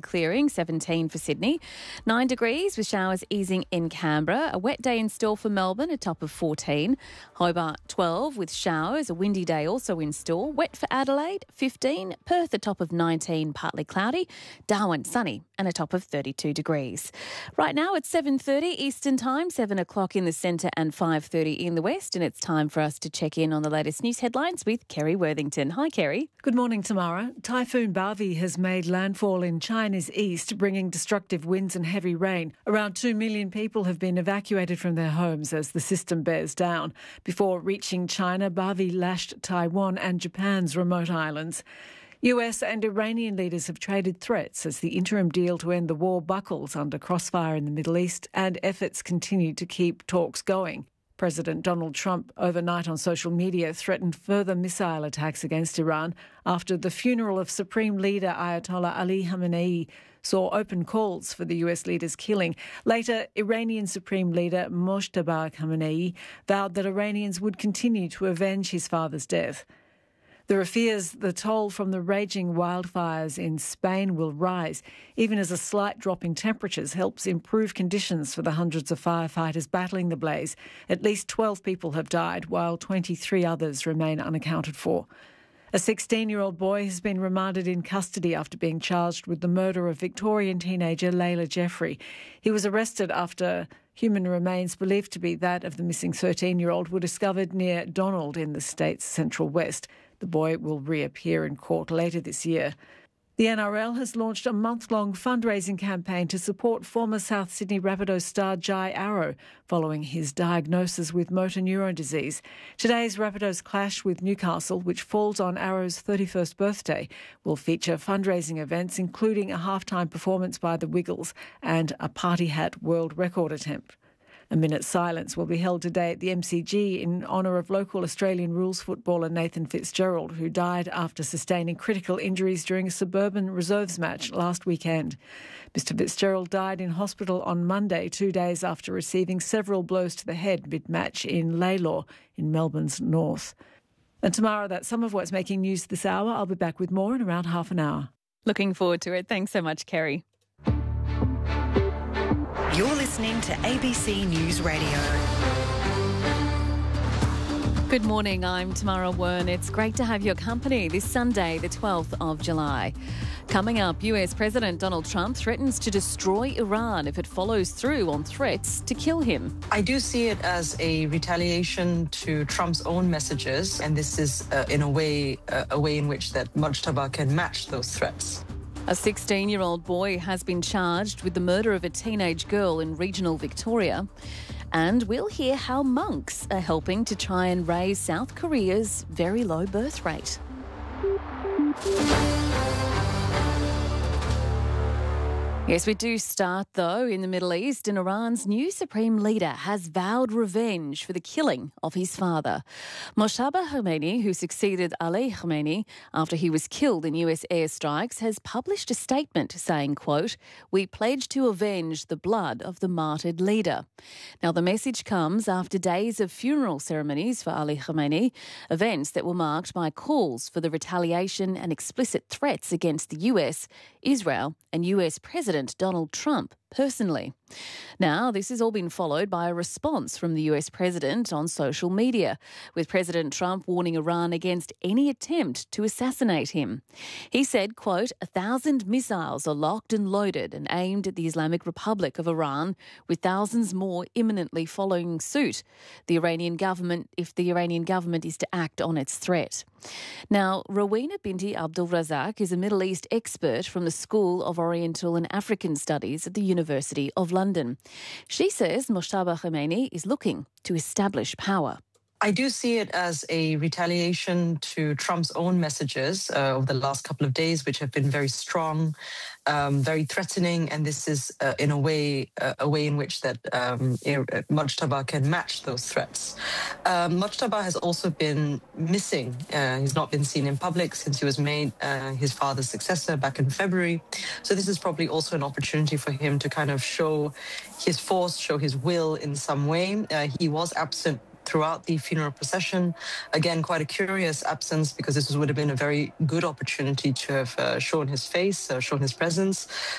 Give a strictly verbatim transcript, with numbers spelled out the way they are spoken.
clearing, seventeen for Sydney. nine degrees with showers easing in Canberra. A wet day in store for Melbourne, a top of fourteen. Hobart, twelve with showers. A windy day also in store. Wet for Adelaide, fifteen. Perth, a top of nineteen, partly cloudy. Darwin, sunny and a top of thirty-two degrees. Right now it's seven thirty Eastern Time, seven o'clock in the centre and five thirty in the west, and it's time for us to check in on the latest news headlines with Kerry Worthington. Hi, Kerry. Good morning, Tamara. Typhoon Bavi has made landfall in China's east, bringing destructive winds and heavy rain. Around two million people have been evacuated from their homes as the system bears down. Before reaching China, Bavi lashed Taiwan and Japan's remote islands. U S and Iranian leaders have traded threats as the interim deal to end the war buckles under crossfire in the Middle East, and efforts continue to keep talks going. President Donald Trump overnight on social media threatened further missile attacks against Iran after the funeral of Supreme Leader Ayatollah Ali Khamenei saw open calls for the U S leader's killing. Later, Iranian Supreme Leader Mojtaba Khamenei vowed that Iranians would continue to avenge his father's death. There are fears the toll from the raging wildfires in Spain will rise, even as a slight drop in temperatures helps improve conditions for the hundreds of firefighters battling the blaze. At least twelve people have died, while twenty-three others remain unaccounted for. A sixteen-year-old boy has been remanded in custody after being charged with the murder of Victorian teenager Layla Jeffrey. He was arrested after human remains believed to be that of the missing thirteen-year-old were discovered near Donald in the state's central west. The boy will reappear in court later this year. The N R L has launched a month-long fundraising campaign to support former South Sydney Rabbitohs star Jai Arrow following his diagnosis with motor neuron disease. Today's Rabbitohs clash with Newcastle, which falls on Arrow's thirty-first birthday, will feature fundraising events including a halftime performance by the Wiggles and a party hat world record attempt. A minute's silence will be held today at the M C G in honour of local Australian rules footballer Nathan Fitzgerald, who died after sustaining critical injuries during a suburban reserves match last weekend. Mister Fitzgerald died in hospital on Monday, two days after receiving several blows to the head mid-match in Laylaw in Melbourne's north. And tomorrow, that's some of what's making news this hour. I'll be back with more in around half an hour. Looking forward to it. Thanks so much, Kerry. You're listening to A B C News Radio. Good morning, I'm Tamara Wern. It's great to have your company this Sunday, the twelfth of July. Coming up, U S President Donald Trump threatens to destroy Iran if it follows through on threats to kill him. I do see it as a retaliation to Trump's own messages, and this is, uh, in a way, uh, a way in which that Mojtaba can match those threats. A sixteen-year-old boy has been charged with the murder of a teenage girl in regional Victoria. And we'll hear how monks are helping to try and raise South Korea's very low birth rate. Yes, we do start, though, in the Middle East, and Iran's new supreme leader has vowed revenge for the killing of his father. Mojtaba Khomeini, who succeeded Ali Khamenei after he was killed in U S airstrikes, has published a statement saying, quote, "We pledge to avenge the blood of the martyred leader." Now, the message comes after days of funeral ceremonies for Ali Khamenei, events that were marked by calls for the retaliation and explicit threats against the U S, Israel and U S President Donald Trump personally. Now, this has all been followed by a response from the U S president on social media, with President Trump warning Iran against any attempt to assassinate him. He said, quote, "A thousand missiles are locked and loaded and aimed at the Islamic Republic of Iran, with thousands more imminently following suit. The Iranian government, if the Iranian government is to act on its threat." Now, Rowena Binti Abdul Razak is a Middle East expert from the School of Oriental and African Studies at the University of London. She says Mojtaba Khomeini is looking to establish power. I do see it as a retaliation to Trump's own messages uh, over the last couple of days, which have been very strong, um, very threatening, and this is, uh, in a way, uh, a way in which that um, Mojtaba can match those threats. Um, Mojtaba has also been missing. Uh, he's not been seen in public since he was made uh, his father's successor back in February. So this is probably also an opportunity for him to kind of show his force, show his will in some way. Uh, he was absent throughout the funeral procession. Again, quite a curious absence, because this would have been a very good opportunity to have uh, shown his face, uh, shown his presence.